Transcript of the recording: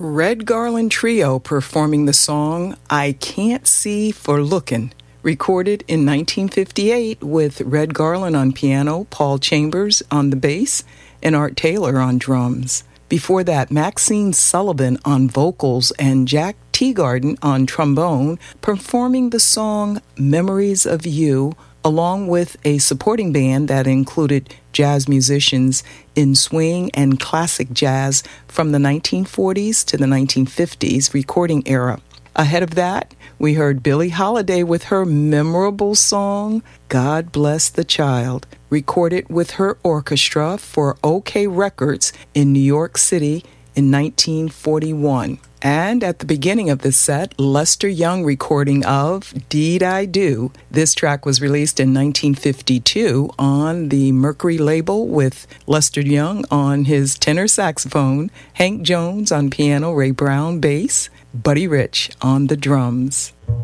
Red Garland Trio performing the song I Can't See for Lookin', recorded in 1958 with Red Garland on piano, Paul Chambers on the bass, and Art Taylor on drums. Before that, Maxine Sullivan on vocals and Jack Teagarden on trombone performing the song Memories of You, along with a supporting band that included jazz musicians in swing and classic jazz from the 1940s to the 1950s recording era. Ahead of that, we heard Billie Holiday with her memorable song, God Bless the Child, recorded with her orchestra for OK Records in New York City in 1941. And at the beginning of the set, Lester Young recording of Deed I Do. This track was released in 1952 on the Mercury label with Lester Young on his tenor saxophone, Hank Jones on piano, Ray Brown bass, Buddy Rich on the drums.